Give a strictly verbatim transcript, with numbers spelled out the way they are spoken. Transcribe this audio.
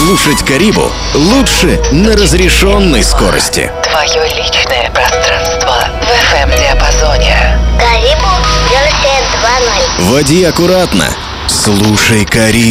Слушать Карибу лучше на разрешенной скорости. Твое личное пространство в эф эм-диапазоне. Карибу версия два ноль. Води аккуратно. Слушай Карибу.